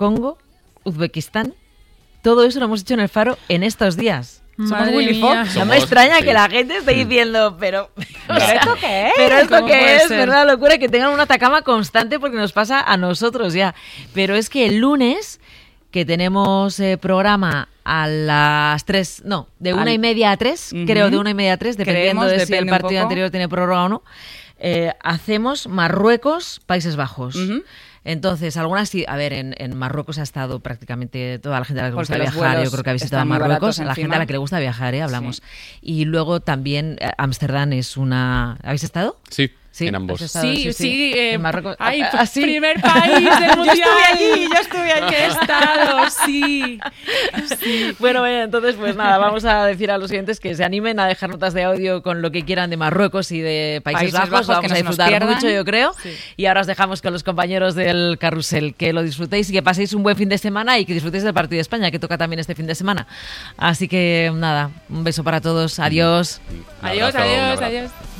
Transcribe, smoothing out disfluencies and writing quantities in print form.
Congo, Uzbekistán. Todo eso lo hemos hecho en el Faro en estos días. Somos Willy Fox. No me extraña que la gente esté diciendo, pero ¿esto qué es? Pero esto qué es, ¿verdad? Locura que tengan una Atacama constante porque nos pasa a nosotros ya. Pero es que el lunes, que tenemos programa a las 3, no, de 1:30 a 3, creo, de 1:30 a 3, dependiendo de si el partido anterior tiene prórroga o no, hacemos Marruecos, Países Bajos. Entonces, algunas sí, a ver, en Marruecos ha estado prácticamente toda la gente a la que le gusta viajar, yo creo que ha visitado Marruecos, a la gente a la que le gusta viajar, hablamos. Sí. Y luego también Ámsterdam es una... ¿Habéis estado? Sí. Sí, en ambos. Sí. En Marruecos. Ay, primer país del mundial. Yo estuve allí. ¿Qué estado? Sí. Bueno, entonces, pues nada, vamos a decir a los siguientes que se animen a dejar notas de audio con lo que quieran de Marruecos y de Países Bajos. Vamos a disfrutar mucho, yo creo. Sí. Y ahora os dejamos con los compañeros del Carrusel. Que lo disfrutéis y que paséis un buen fin de semana y que disfrutéis del partido de España, que toca también este fin de semana. Así que nada, un beso para todos. Adiós. Adiós.